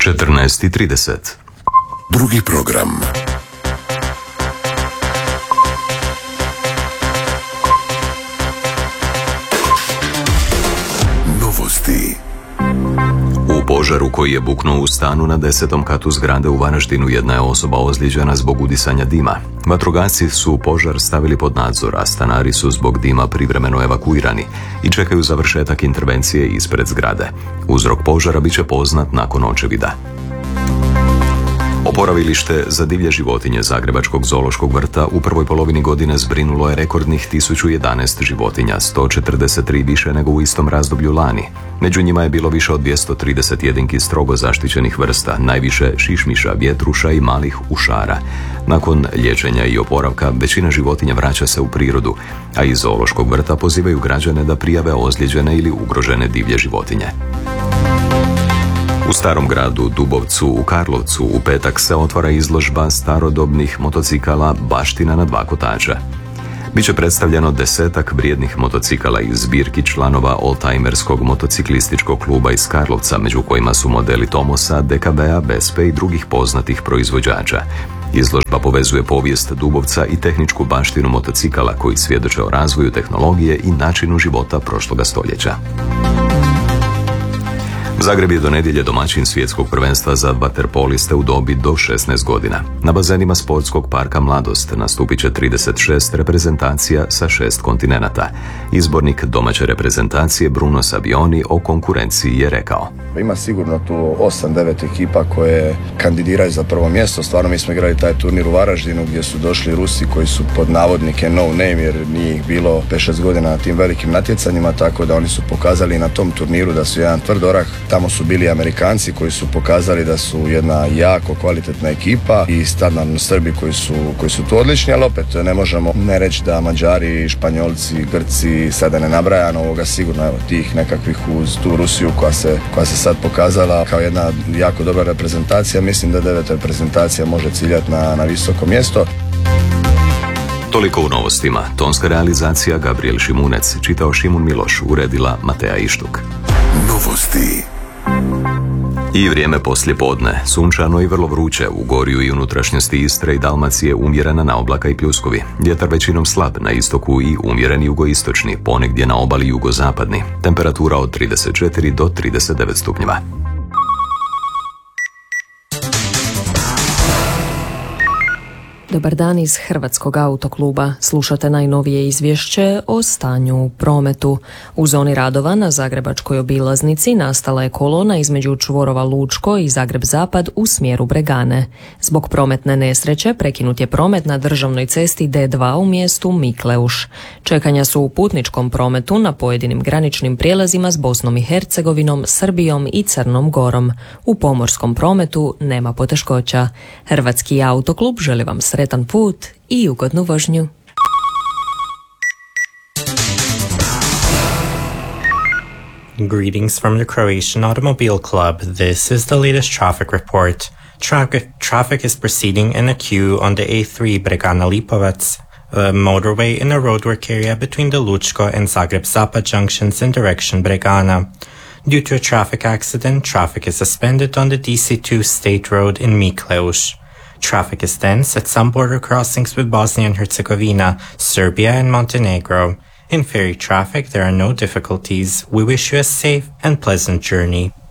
14:30. Drugi program. Novosti. U požaru koji je buknuo u stanu na 10. katu zgrade u Varaždinu jedna je osoba ozlijeđena zbog udisanja dima. Vatrogasci su požar stavili pod nadzor, a stanari su zbog dima privremeno evakuirani i čekaju završetak intervencije ispred zgrade. Uzrok požara bit će poznat nakon očevida. Oporavilište za divlje životinje Zagrebačkog zoološkog vrta u prvoj polovini godine zbrinulo je rekordnih 1011 životinja, 143 više nego u istom razdoblju lani. Među njima je bilo više od 231 strogo zaštićenih vrsta, najviše šišmiša, vjetruša i malih ušara. Nakon liječenja i oporavka većina životinja vraća se u prirodu, a iz zoološkog vrta pozivaju građane da prijave ozlijeđene ili ugrožene divlje životinje. U Starom gradu Dubovcu u Karlovcu u petak se otvara izložba starodobnih motocikala Baština na dva kotača. Biće predstavljeno 10 vrijednih motocikala iz zbirki članova oldtimerskog motociklističkog kluba iz Karlovca, među kojima su modeli Tomosa, DKB-a, Vespe i drugih poznatih proizvođača. Izložba povezuje povijest Dubovca i tehničku baštinu motocikala koji svjedoče o razvoju tehnologije i načinu života prošloga stoljeća. Zagreb je do nedjelje domaćin svjetskog prvenstva za vaterpoliste u dobi do 16 godina. Na bazenima sportskog parka Mladost nastupit će 36 reprezentacija sa 6 kontinenata. Izbornik domaće reprezentacije Bruno Savioni o konkurenciji je rekao: Ima sigurno tu 8-9 ekipa koje kandidiraju za prvo mjesto. Stvarno mi smo igrali taj turnir u Varaždinu gdje su došli Rusi koji su pod navodnike no name jer nije ih bilo 5-6 godina na tim velikim natjecanjima, tako da oni su pokazali na tom turniru da su jedan tvrd orah. Tamo su bili Amerikanci koji su pokazali da su jedna jako kvalitetna ekipa i standardno Srbi koji su tu odlični, ali opet ne možemo ne reći da Mađari, Španjolci, Grci, sada ne nabrajano ovoga sigurno evo tih nekakvih uz tu Rusiju koja se sad pokazala kao jedna jako dobra reprezentacija. Mislim da 9 reprezentacija može ciljati na visoko mjesto. Toliko u novostima. Tonska realizacija Gabriel Šimunec, čitao Šimun Miloš, uredila Mateja Ištuk. Novosti. I vrijeme poslijepodne, sunčano i vrlo vruće, u gorju i unutrašnjosti Istre i Dalmacije umjerena na oblaka i pljuskovi. Vjetar većinom slab, na istoku i umjeren jugoistočni, ponegdje na obali jugozapadni. Temperatura od 34 do 39 stupnjeva. Dobar dan iz Hrvatskog autokluba. Slušate najnovije izvješće o stanju u prometu. U zoni radova na Zagrebačkoj obilaznici nastala je kolona između čvorova Lučko i Zagreb-Zapad u smjeru Bregane. Zbog prometne nesreće prekinut je promet na državnoj cesti D2 u mjestu Mikleuš. Čekanja su u putničkom prometu na pojedinim graničnim prijelazima s Bosnom i Hercegovinom, Srbijom i Crnom Gorom. U pomorskom prometu nema poteškoća. Hrvatski autoklub želi vam sretan put i ugodnu vožnju. Greetings from the Croatian Automobile Club. This is the latest traffic report. Traffic is proceeding in a queue on the A3 Bregana-Lipovac motorway in a roadwork area between the Lučko and Zagreb-Zapad junctions in direction Bregana. Due to a traffic accident, traffic is suspended on the DC2 State Road in Mikleuš. Traffic is dense at some border crossings with Bosnia and Herzegovina, Serbia and Montenegro. In ferry traffic, there are no difficulties. We wish you a safe and pleasant journey.